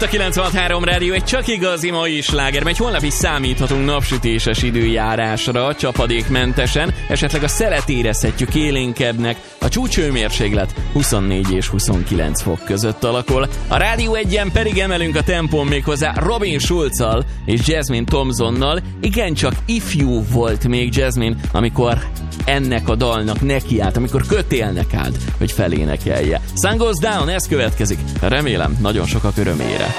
A 96.3 Rádió egy csak igazi mai sláger, mert holnap is számíthatunk napsütéses időjárásra, csapadékmentesen, esetleg a szelet érezhetjük élénkebbnek, a csúcshőmérséklet 24 és 29 fok között alakul. A Rádió 1-en pedig emelünk a tempón méghozzá Robin Schulzzal és Jasmine Thompsonnal. Igencsak ifjú volt még Jasmine, amikor ennek a dalnak nekiállt, amikor kötélnek állt, hogy felénekelje. Sun Goes Down, ez következik. Remélem, nagyon sokak örömére.